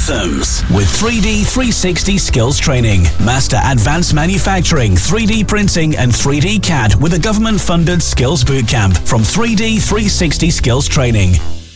Anthems with 3D 360 skills training. Master advanced manufacturing, 3D printing and 3D CAD with a government-funded skills bootcamp from 3D 360 skills training.